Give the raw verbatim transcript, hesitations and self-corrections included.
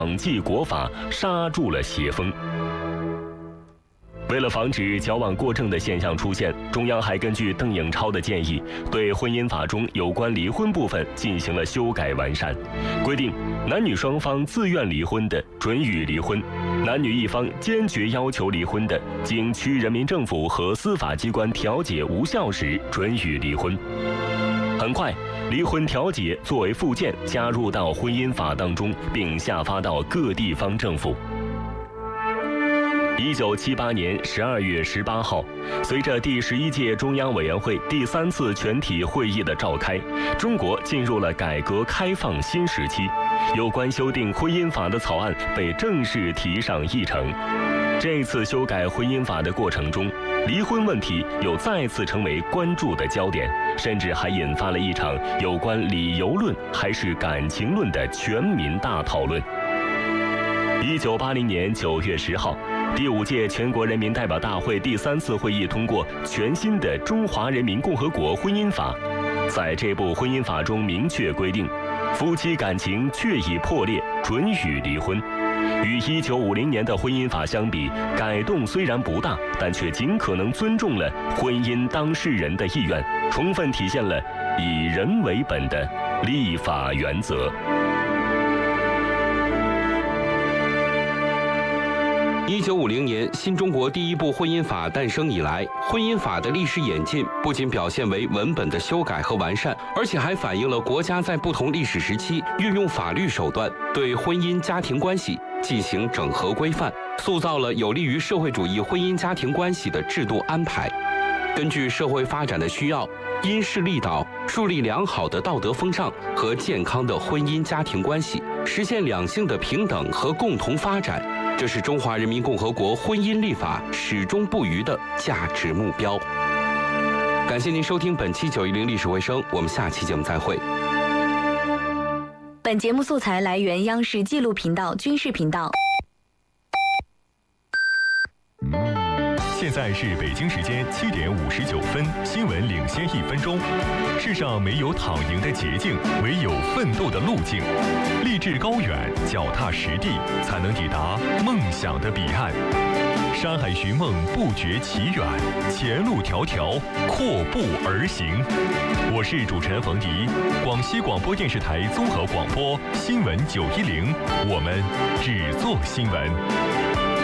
党纪国法刹住了邪风。为了防止矫枉过正的现象出现，中央还根据邓颖超的建议，对婚姻法中有关离婚部分进行了修改完善，规定男女双方自愿离婚的准予离婚，男女一方坚决要求离婚的，经区人民政府和司法机关调解无效时准予离婚。很快，离婚调解作为附件加入到婚姻法当中，并下发到各地方政府。一九七八年十二月十八号，随着第十一届中央委员会第三次全体会议的召开，中国进入了改革开放新时期，有关修订婚姻法的草案被正式提上议程。这次修改婚姻法的过程中，离婚问题又再次成为关注的焦点，甚至还引发了一场有关理由论还是感情论的全民大讨论。一九八零年九月十号，第五届全国人民代表大会第三次会议通过全新的《中华人民共和国婚姻法》。在这部婚姻法中明确规定，夫妻感情确已破裂，准予离婚。与一九五零年的婚姻法相比，改动虽然不大，但却尽可能尊重了婚姻当事人的意愿，充分体现了以人为本的立法原则。 一九五零年，新中国第一部婚姻法诞生以来，婚姻法的历史演进不仅表现为文本的修改和完善，而且还反映了国家在不同历史时期运用法律手段对婚姻家庭关系进行整合规范，塑造了有利于社会主义婚姻家庭关系的制度安排。根据社会发展的需要，因势利导，树立良好的道德风尚和健康的婚姻家庭关系，实现两性的平等和共同发展。这是中华人民共和国婚姻立法始终不渝的价值目标。感谢您收听本期九一零历史卫生，我们下期节目再会。 本节目素材来源央视纪录频道、军事频道。 现在是北京时间七点五十九分，新闻领先一分钟。世上没有躺赢的捷径，唯有奋斗的路径。立志高远，脚踏实地，才能抵达梦想的彼岸。山海寻梦，不觉其远，前路迢迢，阔步而行。我是主持人冯迪，广西广播电视台综合广播新闻九一零，我们只做新闻。